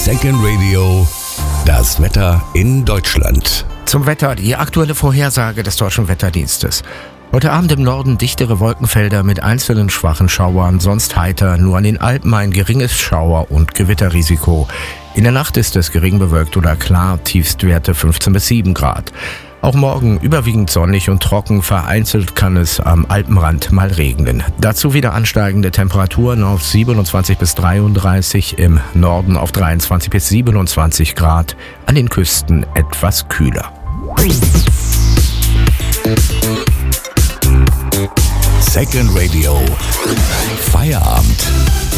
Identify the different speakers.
Speaker 1: Second Radio, das Wetter in Deutschland.
Speaker 2: Zum Wetter, die aktuelle Vorhersage des Deutschen Wetterdienstes. Heute Abend im Norden dichtere Wolkenfelder mit einzelnen schwachen Schauern, sonst heiter, nur an den Alpen ein geringes Schauer- und Gewitterrisiko. In der Nacht ist es gering bewölkt oder klar, Tiefstwerte 15 bis 7 Grad. Auch morgen überwiegend sonnig und trocken, vereinzelt kann es am Alpenrand mal regnen. Dazu wieder ansteigende Temperaturen auf 27 bis 33, im Norden auf 23 bis 27 Grad, an den Küsten etwas kühler.
Speaker 1: Second Radio. Feierabend.